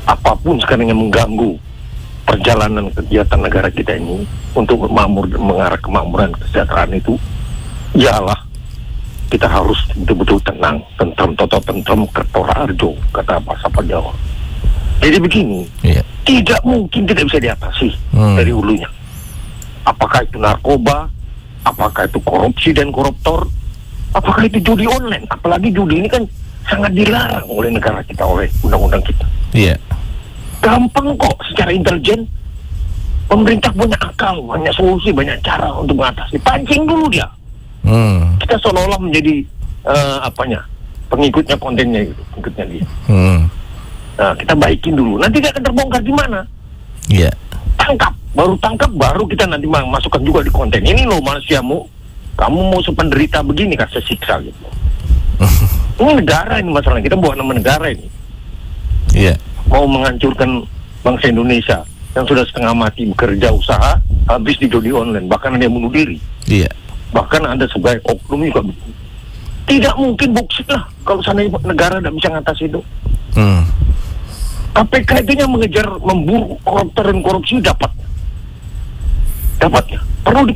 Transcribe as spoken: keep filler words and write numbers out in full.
apapun sekarang yang mengganggu perjalanan kegiatan negara kita ini untuk makmur dan mengarah kemakmuran kesejahteraan itu, ialah kita harus betul-betul tenang, tentram, toto, tentram, kertora arjo, kata bahasa Jawa. Jadi begini, yeah. tidak mungkin tidak bisa diatasi hmm. dari hulunya. Apakah itu narkoba, apakah itu korupsi dan koruptor, apakah itu judi online, apalagi judi ini kan sangat dilarang oleh negara kita, oleh undang-undang kita. Iya. Yeah. Gampang kok secara intelijen. Pemerintah punya akal, banyak solusi, banyak cara untuk mengatasi. Pancing dulu dia. Hmm. Kita seolah-olah menjadi uh, apanya, pengikutnya kontennya gitu, pengikutnya dia. Hmm. Nah, kita baikin dulu. Nanti dia akan terbongkar di mana? Iya. Yeah. Tangkap, baru tangkap, baru kita nanti masukkan juga di konten. Ini loh manusiamu, kamu mau sependerita begini kasih siksa gitu. Ini negara ini masalahnya, kita buat nama negara ini. Iya. Yeah. Mau menghancurkan bangsa Indonesia yang sudah setengah mati bekerja usaha, habis di judi online, bahkan ada yang bunuh diri. Iya. Bahkan ada sebagai oknum juga. Tidak mungkin buksit lah kalau sana negara tidak bisa ngatasi itu. Hmm. K P K itu yang mengejar, memburu koruptor dan korupsi dapat. Dapatnya. Perlu di